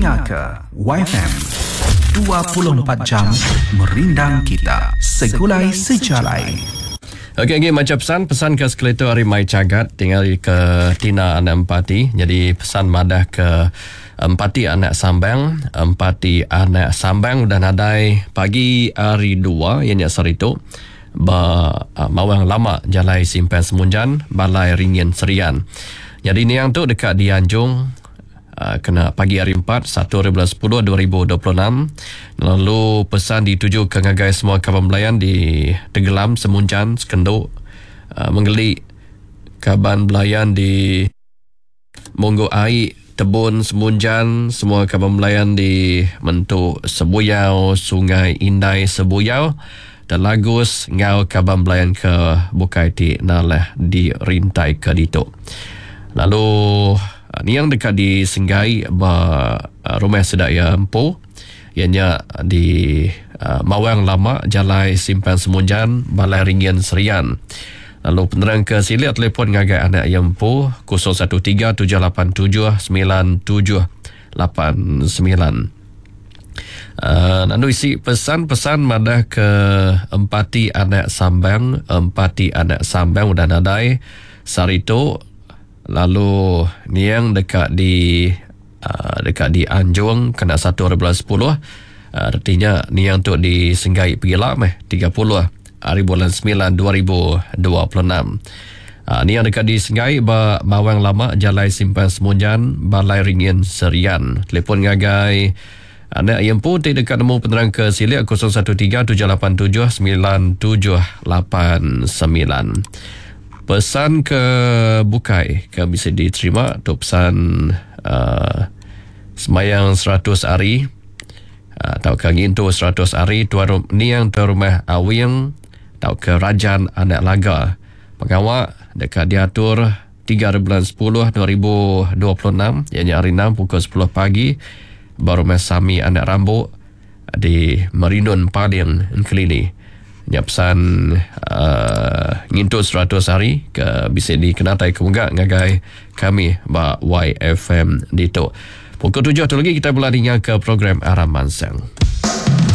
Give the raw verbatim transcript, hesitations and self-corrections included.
dengar ke Y F M dua puluh empat jam merindang kita segulai sejalai. Okey, okay, macam pesan pesan ke skeletor Harimai Cagat tinggal ke Tina anak Empati. Jadi pesan madah ke Empati anak Sambang, Empati anak Sambang dan adai pagi hari dua ianya Sarito ba uh, Mawang Lama Jalai Simpan Semunjan Balai Ringin Serian. Jadi ni yang tu dekat di Anjung. Uh, kena pagi hari empat satu bulan sepuluh dua ribu dua puluh enam. Lalu pesan dituju ke ngagai semua kawan belayan di Tegelam, Semunjan, Sekenduk, uh, Menggelik, kawan belayan di Monggo Aik, Tebun, Semunjan, semua kawan belayan di Mentuk, Sebuyau, Sungai Indai, Sebuyau dan Lagus, ngau kawan belayan ke Bukai Ti Nalah di Rintai ke Ditok. Lalu ni yang dekat di Senggai ba Rumah Sedaya Empu ianya di uh, Mawang Lama Jalai Simpan Semunjan Balai Ringin Serian. Lalu penerang ke silik telefon ngagai anak Empu kosong satu tiga tujuh lapan tujuh sembilan tujuh lapan sembilan. Uh, nandu isi pesan-pesan madah ke Empati anak Sambang, Empati anak Sambang dan adai Sarito. Lalu ni yang dekat di uh, dekat di Anjung kena satu bulan sepuluh. Uh, artinya ni yang tu di Senggai Pegilak meh tiga puluh hari bulan sembilan dua ribu dua puluh enam. Uh, ni yang dekat di Senggai ba Mawang Lama Jalai Simpan Semunjan Balai Ringin Serian. Telefon ngagai anak yang pun dekat nombor penerang ke silik kosong satu tiga tujuh lapan tujuh sembilan tujuh lapan sembilan. Pesan ke Bukai ke bisa diterima untuk pesan uh, semayang seratus hari uh, atau ke ngintu seratus hari tuan ni yang tuan rumah Awing atau ke Rajan anak Laga pengawak dekat diatur tiga bulan sepuluh dua ribu dua puluh enam ianya hari enam pukul sepuluh pagi baru Sami anak Rambut di Merindun Pading Kelini. Pesan uh, ngintu seratus hari ke bisa dikenatai kemunggak ngagai kami ba Y F M dito. Pukul tujuh tu lagi kita boleh dengar ke program Aram Mansang.